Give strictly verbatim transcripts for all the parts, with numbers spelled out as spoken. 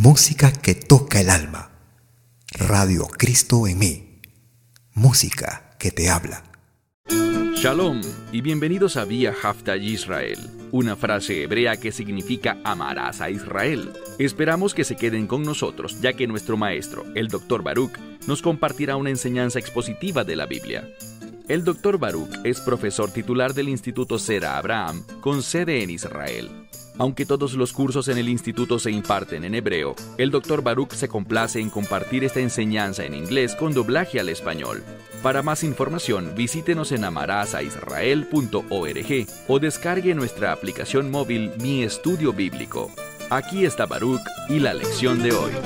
Música que toca el alma. Radio Cristo en mí. Música que te habla. Shalom y bienvenidos a Vía Hafta Yisrael, una frase hebrea que significa amarás a Israel. Esperamos que se queden con nosotros, ya que nuestro maestro, el doctor Baruch, nos compartirá una enseñanza expositiva de la Biblia. El doctor Baruch es profesor titular del Instituto Sera Abraham, con sede en Israel. Aunque todos los cursos en el instituto se imparten en hebreo, el doctor Baruch se complace en compartir esta enseñanza en inglés con doblaje al español. Para más información, visítenos en amarasaisrael punto org o descargue nuestra aplicación móvil Mi Estudio Bíblico. Aquí está Baruch y la lección de hoy.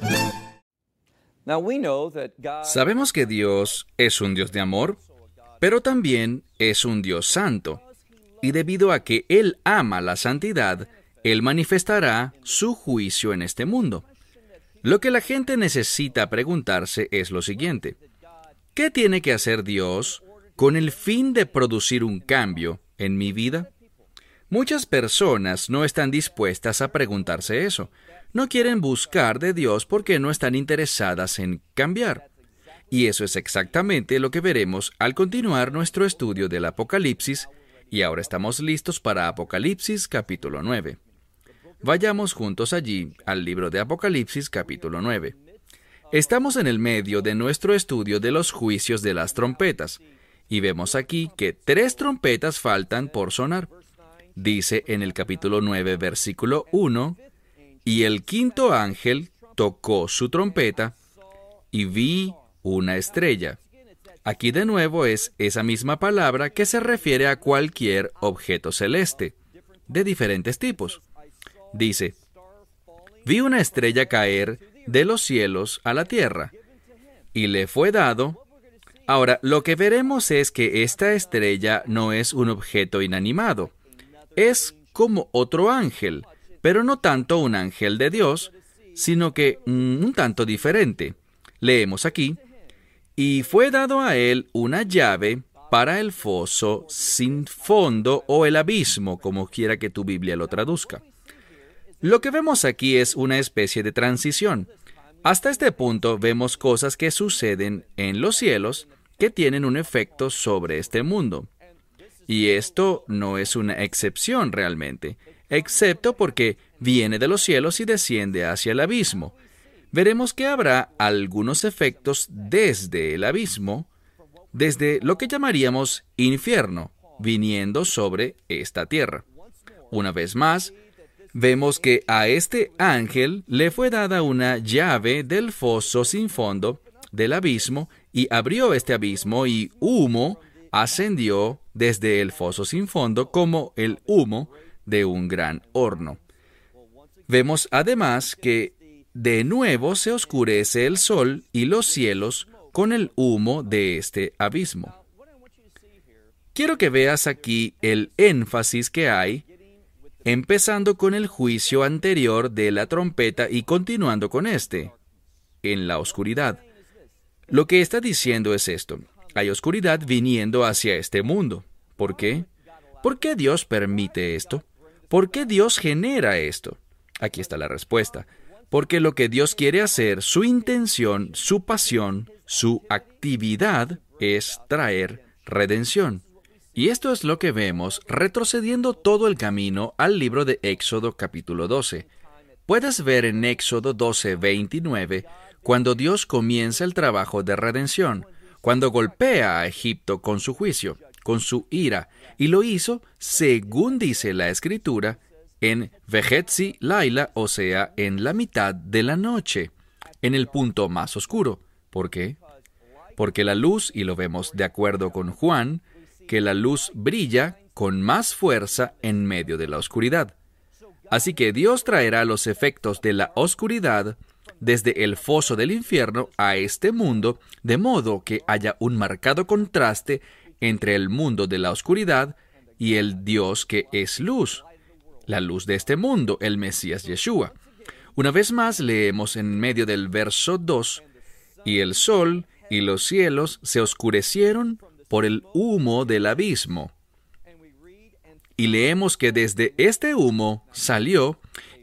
Sabemos que Dios es un Dios de amor, pero también es un Dios santo. Y debido a que Él ama la santidad, Él manifestará su juicio en este mundo. Lo que la gente necesita preguntarse es lo siguiente: ¿qué tiene que hacer Dios con el fin de producir un cambio en mi vida? Muchas personas no están dispuestas a preguntarse eso. No quieren buscar de Dios porque no están interesadas en cambiar. Y eso es exactamente lo que veremos al continuar nuestro estudio del Apocalipsis. Y ahora estamos listos para Apocalipsis capítulo nueve. Vayamos juntos allí al libro de Apocalipsis capítulo nueve. Estamos en el medio de nuestro estudio de los juicios de las trompetas, y vemos aquí que tres trompetas faltan por sonar. Dice en el capítulo nueve, versículo uno, «Y el quinto ángel tocó su trompeta, y vi una estrella». Aquí de nuevo es esa misma palabra que se refiere a cualquier objeto celeste, de diferentes tipos. Dice, «Vi una estrella caer de los cielos a la tierra, y le fue dado». Ahora, lo que veremos es que esta estrella no es un objeto inanimado. Es como otro ángel, pero no tanto un ángel de Dios, sino que mm, un tanto diferente. Leemos aquí, «Y fue dado a él una llave para el foso sin fondo o el abismo», como quiera que tu Biblia lo traduzca. Lo que vemos aquí es una especie de transición. Hasta este punto vemos cosas que suceden en los cielos que tienen un efecto sobre este mundo. Y esto no es una excepción realmente, excepto porque viene de los cielos y desciende hacia el abismo. Veremos que habrá algunos efectos desde el abismo, desde lo que llamaríamos infierno, viniendo sobre esta tierra. Una vez más, vemos que a este ángel le fue dada una llave del foso sin fondo del abismo, y abrió este abismo, y humo ascendió desde el foso sin fondo como el humo de un gran horno. Vemos además que de nuevo se oscurece el sol y los cielos con el humo de este abismo. Quiero que veas aquí el énfasis que hay, empezando con el juicio anterior de la trompeta y continuando con este, en la oscuridad. Lo que está diciendo es esto: hay oscuridad viniendo hacia este mundo. ¿Por qué? ¿Por qué Dios permite esto? ¿Por qué Dios genera esto? Aquí está la respuesta. Porque lo que Dios quiere hacer, su intención, su pasión, su actividad es traer redención. Y esto es lo que vemos retrocediendo todo el camino al libro de Éxodo capítulo doce. Puedes ver en Éxodo doce, veintinueve, cuando Dios comienza el trabajo de redención, cuando golpea a Egipto con su juicio, con su ira, y lo hizo, según dice la Escritura, en Vejetzi Laila, o sea, en la mitad de la noche, en el punto más oscuro. ¿Por qué? Porque la luz, y lo vemos de acuerdo con Juan, que la luz brilla con más fuerza en medio de la oscuridad. Así que Dios traerá los efectos de la oscuridad desde el foso del infierno a este mundo, de modo que haya un marcado contraste entre el mundo de la oscuridad y el Dios que es luz. La luz de este mundo, el Mesías Yeshua. Una vez más leemos en medio del verso dos, «Y el sol y los cielos se oscurecieron por el humo del abismo». Y leemos que desde este humo salió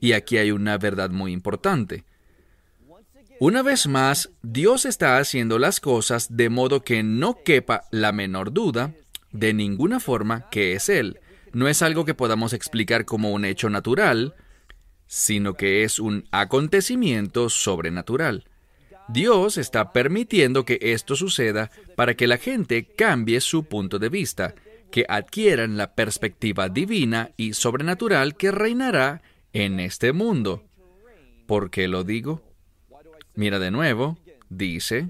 Y aquí hay una verdad muy importante. Una vez más, Dios está haciendo las cosas de modo que no quepa la menor duda, de ninguna forma, que es Él. No es algo que podamos explicar como un hecho natural, sino que es un acontecimiento sobrenatural. Dios está permitiendo que esto suceda para que la gente cambie su punto de vista, que adquieran la perspectiva divina y sobrenatural que reinará en este mundo. ¿Por qué lo digo? Mira de nuevo, dice,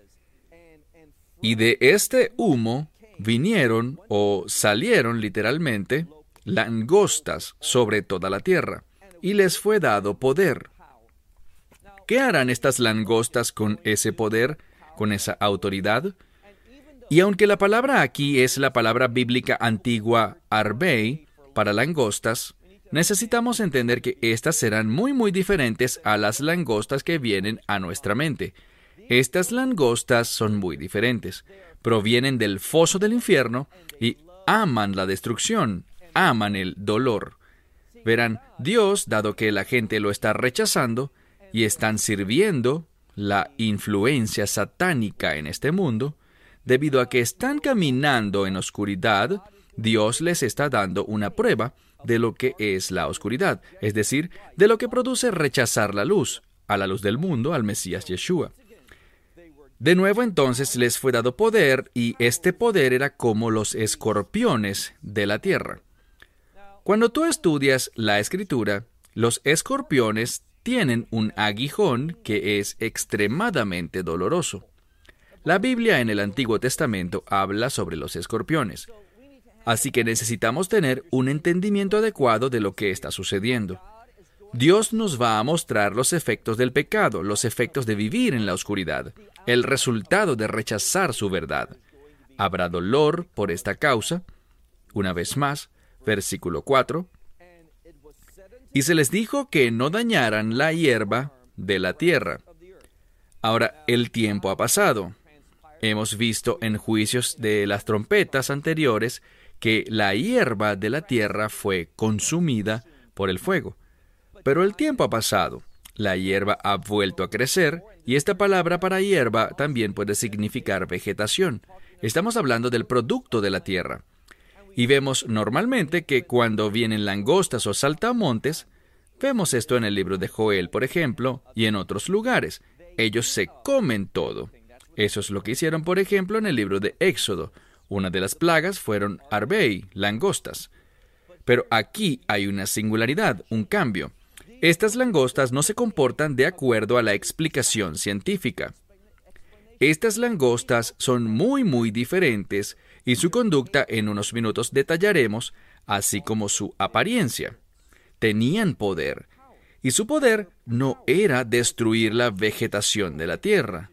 y de este humo vinieron o salieron literalmente langostas sobre toda la tierra, y les fue dado poder. ¿Qué harán estas langostas con ese poder, con esa autoridad? Y aunque la palabra aquí es la palabra bíblica antigua arbei para langostas, necesitamos entender que estas serán muy muy diferentes a las langostas que vienen a nuestra mente. Estas langostas son muy diferentes. Provienen del foso del infierno y aman la destrucción, aman el dolor. Verán, Dios, dado que la gente lo está rechazando y están sirviendo la influencia satánica en este mundo, debido a que están caminando en oscuridad, Dios les está dando una prueba de lo que es la oscuridad, es decir, de lo que produce rechazar la luz, a la luz del mundo, al Mesías Yeshua. De nuevo entonces les fue dado poder, y este poder era como los escorpiones de la tierra. Cuando tú estudias la Escritura, los escorpiones tienen un aguijón que es extremadamente doloroso. La Biblia en el Antiguo Testamento habla sobre los escorpiones. Así que necesitamos tener un entendimiento adecuado de lo que está sucediendo. Dios nos va a mostrar los efectos del pecado, los efectos de vivir en la oscuridad, el resultado de rechazar su verdad. Habrá dolor por esta causa. Una vez más, versículo cuatro. Y se les dijo que no dañaran la hierba de la tierra. Ahora, el tiempo ha pasado. Hemos visto en juicios de las trompetas anteriores que la hierba de la tierra fue consumida por el fuego. Pero el tiempo ha pasado. La hierba ha vuelto a crecer, y esta palabra para hierba también puede significar vegetación. Estamos hablando del producto de la tierra. Y vemos normalmente que cuando vienen langostas o saltamontes, vemos esto en el libro de Joel, por ejemplo, y en otros lugares. Ellos se comen todo. Eso es lo que hicieron, por ejemplo, en el libro de Éxodo. Una de las plagas fueron arbei, langostas. Pero aquí hay una singularidad, un cambio. Estas langostas no se comportan de acuerdo a la explicación científica. Estas langostas son muy muy diferentes, y su conducta en unos minutos detallaremos, así como su apariencia. Tenían poder, y su poder no era destruir la vegetación de la tierra,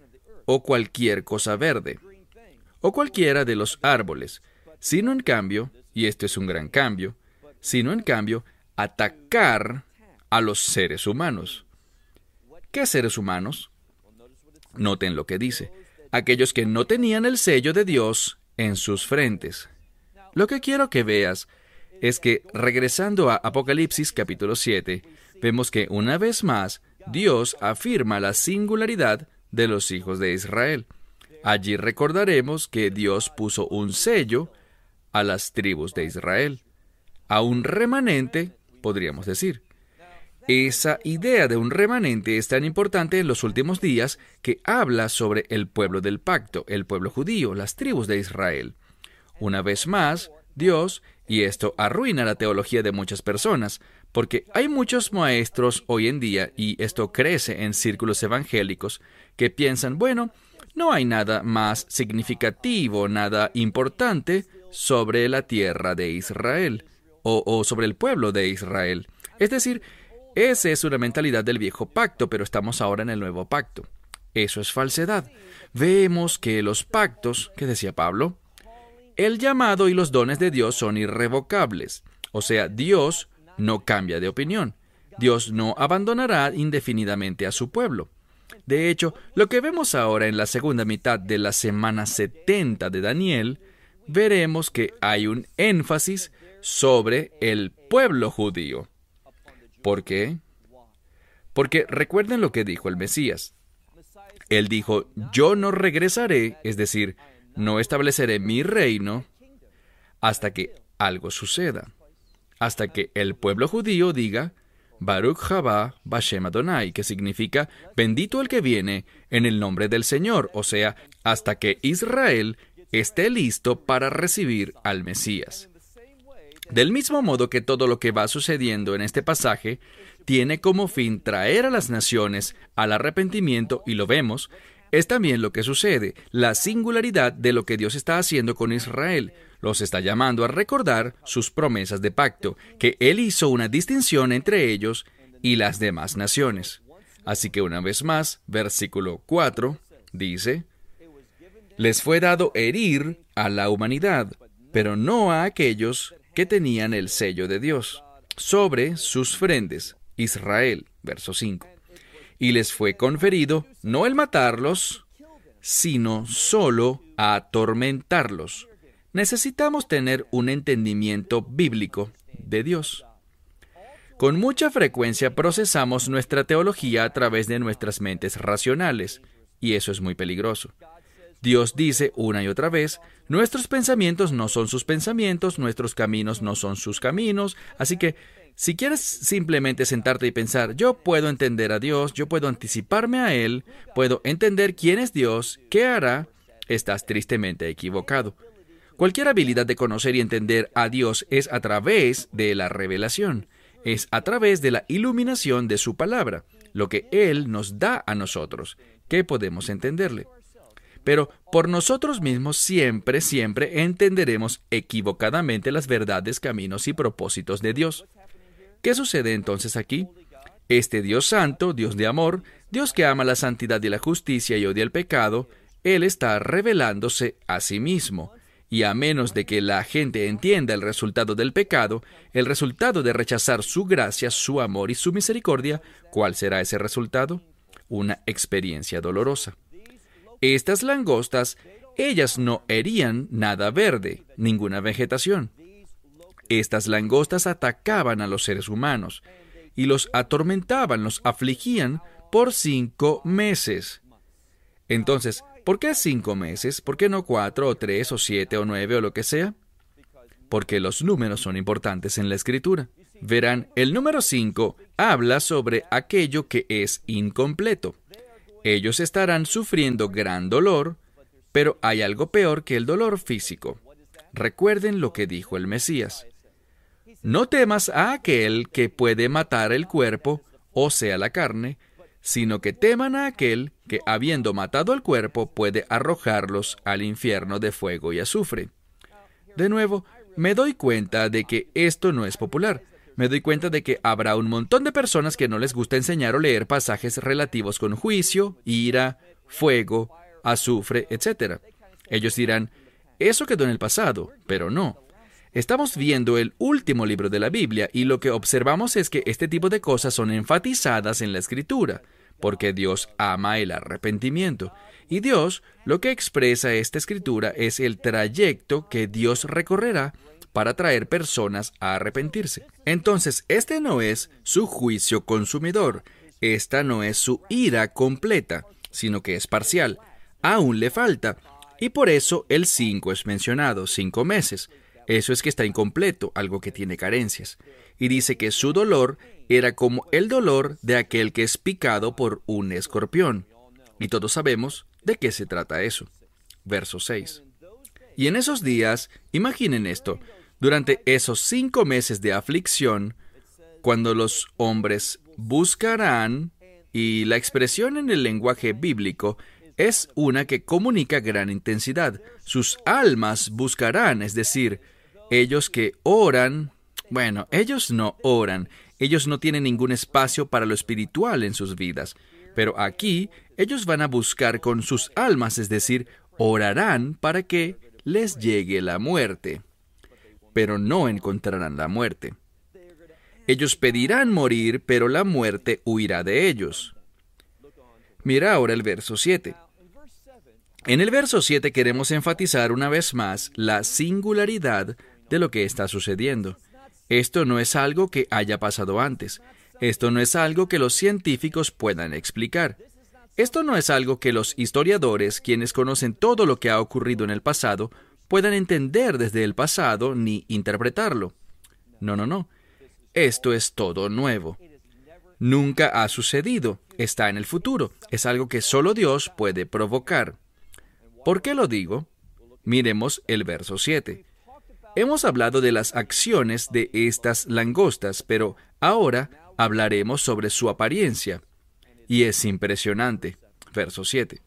o cualquier cosa verde, o cualquiera de los árboles, sino en cambio, y esto es un gran cambio, sino en cambio, atacar a los seres humanos. ¿Qué seres humanos? Noten lo que dice. Aquellos que no tenían el sello de Dios en sus frentes. Lo que quiero que veas es que, regresando a Apocalipsis capítulo siete, vemos que una vez más Dios afirma la singularidad de los hijos de Israel. Allí recordaremos que Dios puso un sello a las tribus de Israel, a un remanente, podríamos decir. Esa idea de un remanente es tan importante en los últimos días que habla sobre el pueblo del pacto, el pueblo judío, las tribus de Israel. Una vez más, Dios, y esto arruina la teología de muchas personas, porque hay muchos maestros hoy en día, y esto crece en círculos evangélicos, que piensan, bueno, no hay nada más significativo, nada importante sobre la tierra de Israel, o, o sobre el pueblo de Israel. Es decir, esa es una mentalidad del viejo pacto, pero estamos ahora en el nuevo pacto. Eso es falsedad. Vemos que los pactos, que decía Pablo, el llamado y los dones de Dios son irrevocables. O sea, Dios no cambia de opinión. Dios no abandonará indefinidamente a su pueblo. De hecho, lo que vemos ahora en la segunda mitad de la semana setenta de Daniel, veremos que hay un énfasis sobre el pueblo judío. ¿Por qué? Porque recuerden lo que dijo el Mesías. Él dijo, yo no regresaré, es decir, no estableceré mi reino hasta que algo suceda. Hasta que el pueblo judío diga, Baruch Haba Bashem Adonai, que significa, bendito el que viene en el nombre del Señor, o sea, hasta que Israel esté listo para recibir al Mesías. Del mismo modo que todo lo que va sucediendo en este pasaje tiene como fin traer a las naciones al arrepentimiento, y lo vemos, es también lo que sucede, la singularidad de lo que Dios está haciendo con Israel. Los está llamando a recordar sus promesas de pacto, que Él hizo una distinción entre ellos y las demás naciones. Así que una vez más, versículo cuatro dice, les fue dado herir a la humanidad, pero no a aquellos que tenían el sello de Dios sobre sus frentes, Israel, verso cinco. Y les fue conferido no el matarlos, sino solo a atormentarlos. Necesitamos tener un entendimiento bíblico de Dios. Con mucha frecuencia procesamos nuestra teología a través de nuestras mentes racionales, y eso es muy peligroso. Dios dice una y otra vez, nuestros pensamientos no son sus pensamientos, nuestros caminos no son sus caminos, así que si quieres simplemente sentarte y pensar, yo puedo entender a Dios, yo puedo anticiparme a Él, puedo entender quién es Dios, qué hará, estás tristemente equivocado. Cualquier habilidad de conocer y entender a Dios es a través de la revelación, es a través de la iluminación de su palabra, lo que Él nos da a nosotros, que podemos entenderle. Pero por nosotros mismos siempre, siempre entenderemos equivocadamente las verdades, caminos y propósitos de Dios. ¿Qué sucede entonces aquí? Este Dios santo, Dios de amor, Dios que ama la santidad y la justicia y odia el pecado, Él está revelándose a sí mismo. Y a menos de que la gente entienda el resultado del pecado, el resultado de rechazar su gracia, su amor y su misericordia, ¿cuál será ese resultado? Una experiencia dolorosa. Estas langostas, ellas no herían nada verde, ninguna vegetación. Estas langostas atacaban a los seres humanos y los atormentaban, los afligían por cinco meses. Entonces, ¿por qué cinco meses? ¿Por qué no cuatro o tres o siete o nueve o lo que sea? Porque los números son importantes en la Escritura. Verán, el número cinco habla sobre aquello que es incompleto. Ellos estarán sufriendo gran dolor, pero hay algo peor que el dolor físico. Recuerden lo que dijo el Mesías. No temas a aquel que puede matar el cuerpo, o sea la carne, sino que teman a aquel que, habiendo matado el cuerpo, puede arrojarlos al infierno de fuego y azufre. De nuevo, me doy cuenta de que esto no es popular. Me doy cuenta de que habrá un montón de personas que no les gusta enseñar o leer pasajes relativos con juicio, ira, fuego, azufre, etcétera. Ellos dirán, eso quedó en el pasado, pero no. Estamos viendo el último libro de la Biblia y lo que observamos es que este tipo de cosas son enfatizadas en la Escritura, porque Dios ama el arrepentimiento. Y Dios, lo que expresa esta Escritura es el trayecto que Dios recorrerá para traer personas a arrepentirse. Entonces, este no es su juicio consumidor, esta no es su ira completa, sino que es parcial. Aún le falta, y por eso el cinco es mencionado, cinco meses. Eso es que está incompleto, algo que tiene carencias. Y dice que su dolor era como el dolor de aquel que es picado por un escorpión. Y todos sabemos de qué se trata eso. Verso seis. Y en esos días, imaginen esto, durante esos cinco meses de aflicción, cuando los hombres buscarán, y la expresión en el lenguaje bíblico es una que comunica gran intensidad, sus almas buscarán, es decir, ellos que oran, bueno, ellos no oran, ellos no tienen ningún espacio para lo espiritual en sus vidas, pero aquí ellos van a buscar con sus almas, es decir, orarán para que les llegue la muerte, pero no encontrarán la muerte. Ellos pedirán morir, pero la muerte huirá de ellos. Mira ahora el verso siete. En el verso siete queremos enfatizar una vez más la singularidad de lo que está sucediendo. Esto no es algo que haya pasado antes. Esto no es algo que los científicos puedan explicar. Esto no es algo que los historiadores, quienes conocen todo lo que ha ocurrido en el pasado, puedan entender desde el pasado ni interpretarlo. No, no, no. Esto es todo nuevo. Nunca ha sucedido. Está en el futuro. Es algo que solo Dios puede provocar. ¿Por qué lo digo? Miremos el verso siete. Hemos hablado de las acciones de estas langostas, pero ahora hablaremos sobre su apariencia. Y es impresionante. Verso siete.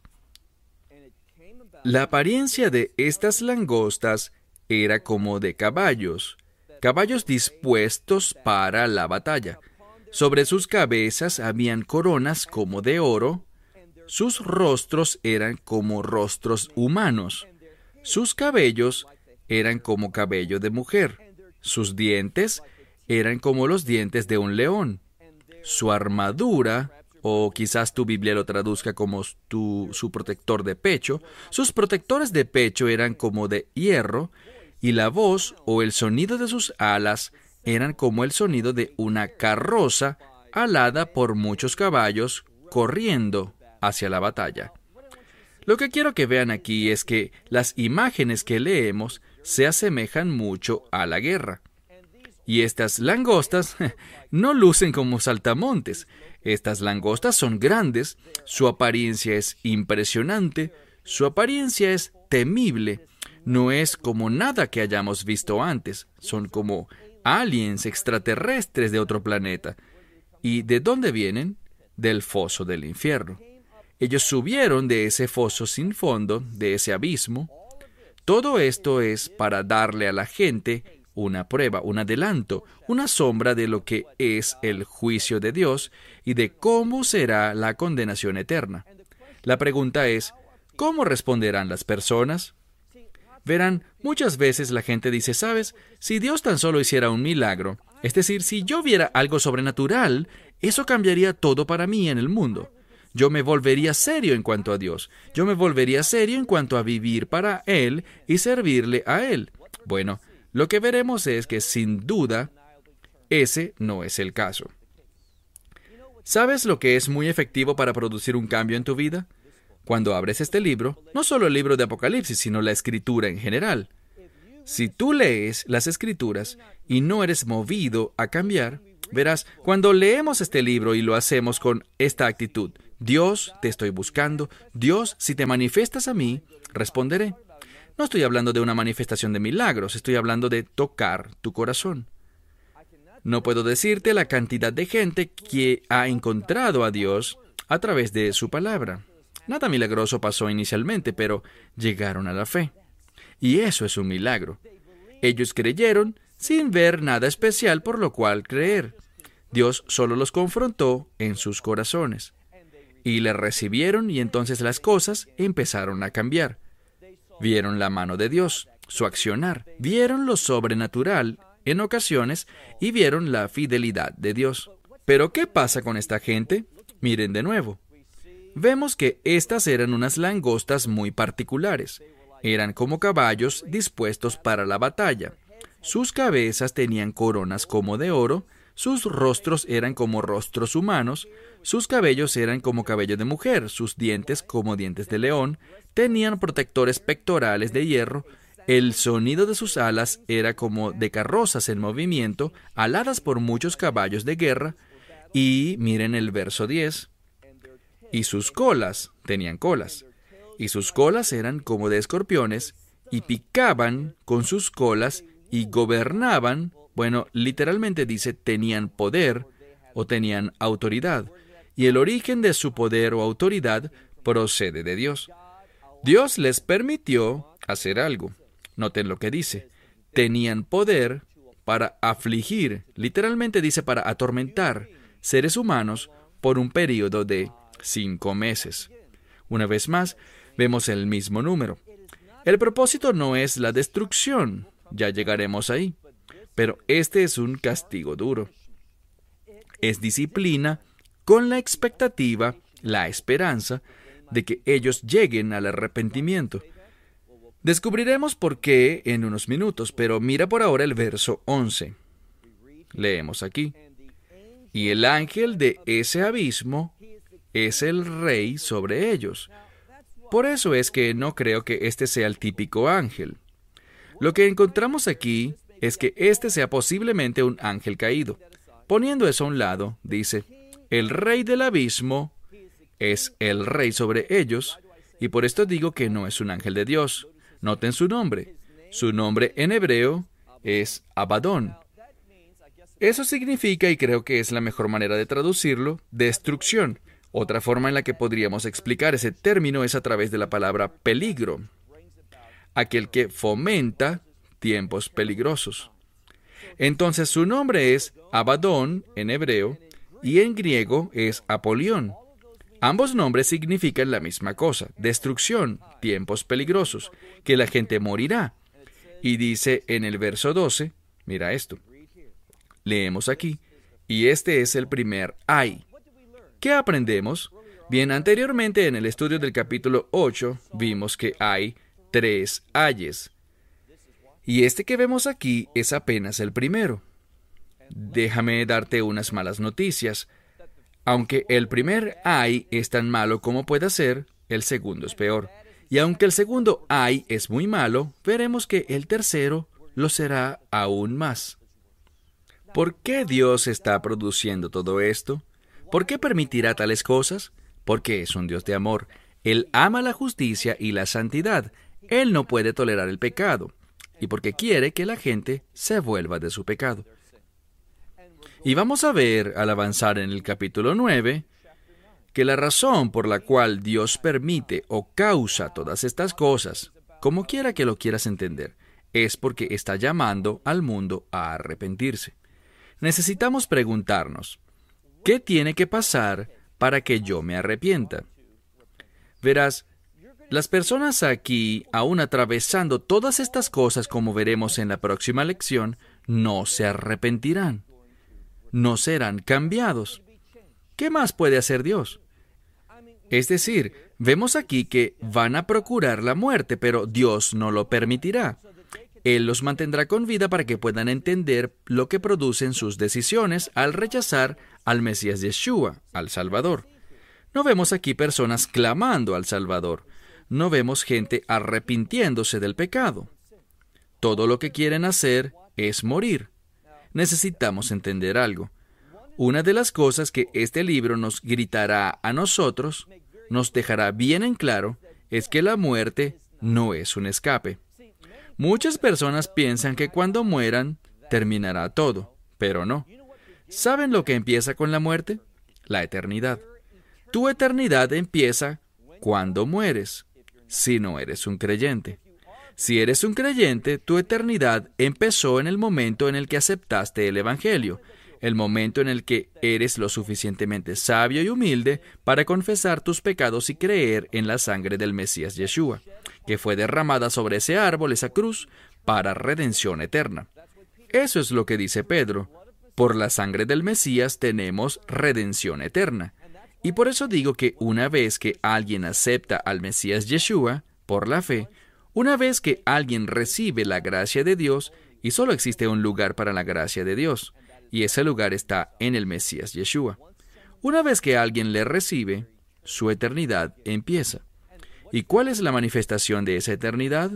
La apariencia de estas langostas era como de caballos, caballos dispuestos para la batalla. Sobre sus cabezas habían coronas como de oro, sus rostros eran como rostros humanos, sus cabellos eran como cabello de mujer, sus dientes eran como los dientes de un león, su armadura, o quizás tu Biblia lo traduzca como tu, su protector de pecho, sus protectores de pecho eran como de hierro, y la voz o el sonido de sus alas eran como el sonido de una carroza alada por muchos caballos corriendo hacia la batalla. Lo que quiero que vean aquí es que las imágenes que leemos se asemejan mucho a la guerra. Y estas langostas no lucen como saltamontes. Estas langostas son grandes, su apariencia es impresionante, su apariencia es temible. No es como nada que hayamos visto antes. Son como aliens extraterrestres de otro planeta. ¿Y de dónde vienen? Del foso del infierno. Ellos subieron de ese foso sin fondo, de ese abismo. Todo esto es para darle a la gente una prueba, un adelanto, una sombra de lo que es el juicio de Dios y de cómo será la condenación eterna. La pregunta es, ¿cómo responderán las personas? Verán, muchas veces la gente dice, ¿sabes? Si Dios tan solo hiciera un milagro, es decir, si yo viera algo sobrenatural, eso cambiaría todo para mí en el mundo. Yo me volvería serio en cuanto a Dios. Yo me volvería serio en cuanto a vivir para Él y servirle a Él. Bueno, lo que veremos es que, sin duda, ese no es el caso. ¿Sabes lo que es muy efectivo para producir un cambio en tu vida? Cuando abres este libro, no solo el libro de Apocalipsis, sino la Escritura en general. Si tú lees las Escrituras y no eres movido a cambiar, verás, cuando leemos este libro y lo hacemos con esta actitud, Dios, te estoy buscando, Dios, si te manifiestas a mí, responderé. No estoy hablando de una manifestación de milagros, estoy hablando de tocar tu corazón. No puedo decirte la cantidad de gente que ha encontrado a Dios a través de su palabra. Nada milagroso pasó inicialmente, pero llegaron a la fe. Y eso es un milagro. Ellos creyeron sin ver nada especial por lo cual creer. Dios solo los confrontó en sus corazones. Y le recibieron y entonces las cosas empezaron a cambiar. Vieron la mano de Dios, su accionar, vieron lo sobrenatural en ocasiones y vieron la fidelidad de Dios. ¿Pero qué pasa con esta gente? Miren de nuevo. Vemos que estas eran unas langostas muy particulares. Eran como caballos dispuestos para la batalla. Sus cabezas tenían coronas como de oro, sus rostros eran como rostros humanos, sus cabellos eran como cabello de mujer, sus dientes como dientes de león, tenían protectores pectorales de hierro, el sonido de sus alas era como de carrozas en movimiento, aladas por muchos caballos de guerra, y miren el verso diez, y sus colas, tenían colas, y sus colas eran como de escorpiones, y picaban con sus colas, y gobernaban, bueno, literalmente dice, tenían poder o tenían autoridad, y el origen de su poder o autoridad procede de Dios. Dios les permitió hacer algo. Noten lo que dice. Tenían poder para afligir, literalmente dice para atormentar, seres humanos por un período de cinco meses. Una vez más, vemos el mismo número. El propósito no es la destrucción, ya llegaremos ahí, pero este es un castigo duro. Es disciplina con la expectativa, la esperanza, de que ellos lleguen al arrepentimiento. Descubriremos por qué en unos minutos, pero mira por ahora el verso once. Leemos aquí. Y el ángel de ese abismo es el rey sobre ellos. Por eso es que no creo que este sea el típico ángel. Lo que encontramos aquí es que este sea posiblemente un ángel caído. Poniendo eso a un lado, dice, el rey del abismo es el rey sobre ellos, y por esto digo que no es un ángel de Dios. Noten su nombre. Su nombre en hebreo es Abadón. Eso significa, y creo que es la mejor manera de traducirlo, destrucción. Otra forma en la que podríamos explicar ese término es a través de la palabra peligro. Aquel que fomenta tiempos peligrosos. Entonces su nombre es Abadón en hebreo y en griego es Apolión. Ambos nombres significan la misma cosa, destrucción, tiempos peligrosos, que la gente morirá. Y dice en el verso doce, mira esto, leemos aquí, y este es el primer ay. ¿Qué aprendemos? Bien, anteriormente en el estudio del capítulo ocho vimos que hay tres ayes. Y este que vemos aquí es apenas el primero. Déjame darte unas malas noticias. Aunque el primer ay es tan malo como pueda ser, el segundo es peor. Y aunque el segundo ay es muy malo, veremos que el tercero lo será aún más. ¿Por qué Dios está produciendo todo esto? ¿Por qué permitirá tales cosas? Porque es un Dios de amor. Él ama la justicia y la santidad. Él no puede tolerar el pecado. Y porque quiere que la gente se vuelva de su pecado. Y vamos a ver, al avanzar en el capítulo nueve, que la razón por la cual Dios permite o causa todas estas cosas, como quiera que lo quieras entender, es porque está llamando al mundo a arrepentirse. Necesitamos preguntarnos, ¿qué tiene que pasar para que yo me arrepienta? Verás, las personas aquí, aún atravesando todas estas cosas, como veremos en la próxima lección, no se arrepentirán. No serán cambiados. ¿Qué más puede hacer Dios? Es decir, vemos aquí que van a procurar la muerte, pero Dios no lo permitirá. Él los mantendrá con vida para que puedan entender lo que producen sus decisiones al rechazar al Mesías Yeshua, al Salvador. No vemos aquí personas clamando al Salvador. No vemos gente arrepintiéndose del pecado. Todo lo que quieren hacer es morir. Necesitamos entender algo. Una de las cosas que este libro nos gritará a nosotros, nos dejará bien en claro, es que la muerte no es un escape. Muchas personas piensan que cuando mueran, terminará todo, pero no. ¿Saben lo que empieza con la muerte? La eternidad. Tu eternidad empieza cuando mueres, si no eres un creyente. Si eres un creyente, tu eternidad empezó en el momento en el que aceptaste el Evangelio, el momento en el que eres lo suficientemente sabio y humilde para confesar tus pecados y creer en la sangre del Mesías Yeshua, que fue derramada sobre ese árbol, esa cruz, para redención eterna. Eso es lo que dice Pedro. Por la sangre del Mesías tenemos redención eterna. Y por eso digo que una vez que alguien acepta al Mesías Yeshua, por la fe, una vez que alguien recibe la gracia de Dios, y solo existe un lugar para la gracia de Dios, y ese lugar está en el Mesías Yeshua. Una vez que alguien le recibe, su eternidad empieza. ¿Y cuál es la manifestación de esa eternidad?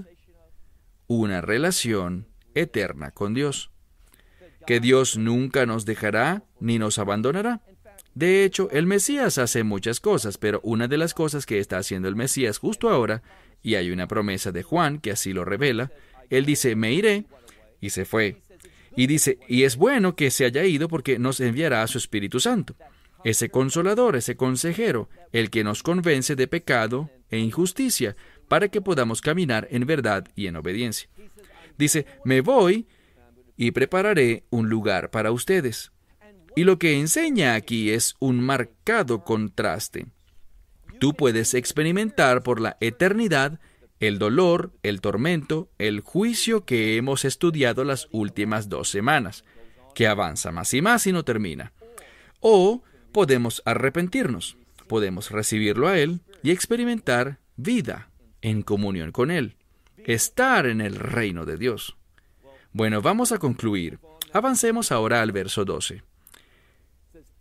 Una relación eterna con Dios. Que Dios nunca nos dejará ni nos abandonará. De hecho, el Mesías hace muchas cosas, pero una de las cosas que está haciendo el Mesías justo ahora, y hay una promesa de Juan que así lo revela, él dice, me iré, y se fue. Y dice, y es bueno que se haya ido porque nos enviará a su Espíritu Santo, ese consolador, ese consejero, el que nos convence de pecado e injusticia, para que podamos caminar en verdad y en obediencia. Dice, me voy y prepararé un lugar para ustedes. Y lo que enseña aquí es un marcado contraste. Tú puedes experimentar por la eternidad el dolor, el tormento, el juicio que hemos estudiado las últimas dos semanas, que avanza más y más y no termina. O podemos arrepentirnos, podemos recibirlo a Él y experimentar vida en comunión con Él, estar en el reino de Dios. Bueno, vamos a concluir. Avancemos ahora al verso doce.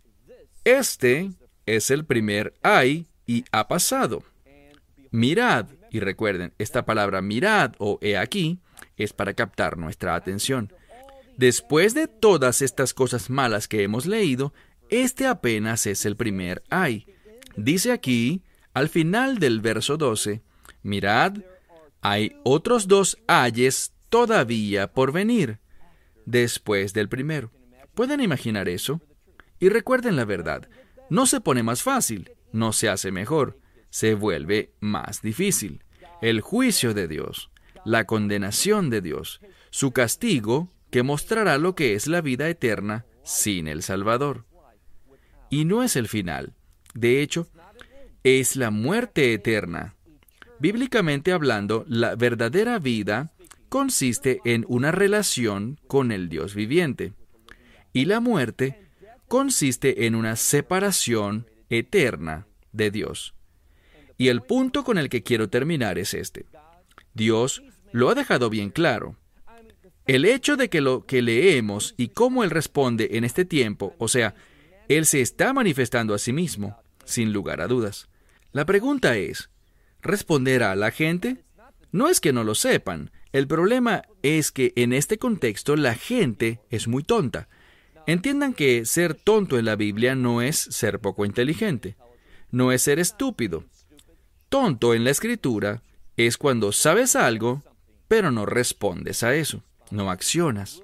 Este es el primer hay y ha pasado. Mirad, y recuerden, esta palabra mirad o he aquí es para captar nuestra atención. Después de todas estas cosas malas que hemos leído, este apenas es el primer ay. Dice aquí, al final del verso doce, mirad, hay otros dos ayes todavía por venir, después del primero. ¿Pueden imaginar eso? Y recuerden la verdad, no se pone más fácil, no se hace mejor, se vuelve más difícil. El juicio de Dios, la condenación de Dios, su castigo que mostrará lo que es la vida eterna sin el Salvador. Y no es el final. De hecho, es la muerte eterna. Bíblicamente hablando, la verdadera vida consiste en una relación con el Dios viviente. Y la muerte consiste en una separación eterna de Dios. Y el punto con el que quiero terminar es este. Dios lo ha dejado bien claro. El hecho de que lo que leemos y cómo Él responde en este tiempo, o sea, Él se está manifestando a sí mismo, sin lugar a dudas. La pregunta es, ¿responderá a la gente? No es que no lo sepan. El problema es que en este contexto la gente es muy tonta. Entiendan que ser tonto en la Biblia no es ser poco inteligente, no es ser estúpido. Tonto en la Escritura es cuando sabes algo, pero no respondes a eso, no accionas.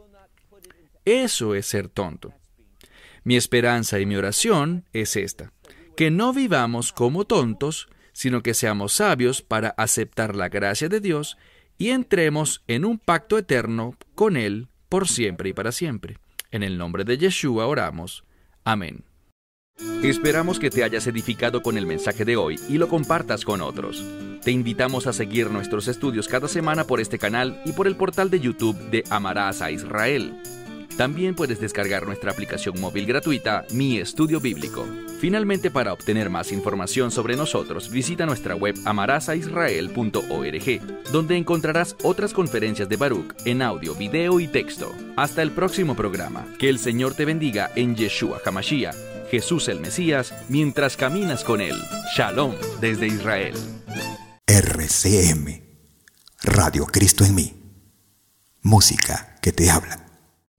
Eso es ser tonto. Mi esperanza y mi oración es esta, que no vivamos como tontos, sino que seamos sabios para aceptar la gracia de Dios y entremos en un pacto eterno con Él por siempre y para siempre. En el nombre de Yeshua oramos. Amén. Esperamos que te hayas edificado con el mensaje de hoy y lo compartas con otros. Te invitamos a seguir nuestros estudios cada semana por este canal y por el portal de YouTube de Amarás a Israel. También puedes descargar nuestra aplicación móvil gratuita, Mi Estudio Bíblico. Finalmente, para obtener más información sobre nosotros, visita nuestra web amarás a israel punto org, donde encontrarás otras conferencias de Baruch en audio, video y texto. Hasta el próximo programa. Que el Señor te bendiga en Yeshua HaMashiach, Jesús el Mesías, mientras caminas con Él. Shalom desde Israel. R C M, Radio Cristo en mí. Música que te habla.